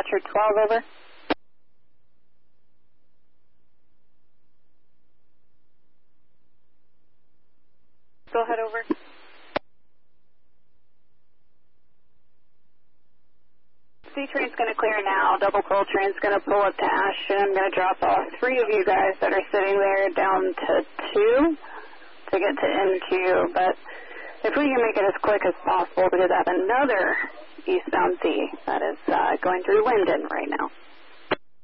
Dispatcher 12, over. Go ahead, over. C-Train's going to clear now. Double Coltrane's going to pull up to Ashton. I'm going to drop off 3 of you guys that are sitting there down to 2 to get to NQ. But if we can make it as quick as possible, because I have another eastbound D that is going through Linden right now.